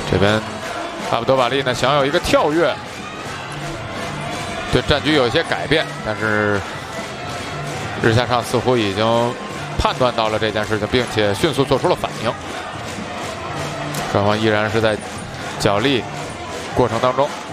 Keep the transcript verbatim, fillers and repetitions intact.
这边阿卜多瓦利呢想有一个跳跃，对战局有一些改变，但是日下尚似乎已经判断到了这件事情，并且迅速做出了反应。双方依然是在角力过程当中。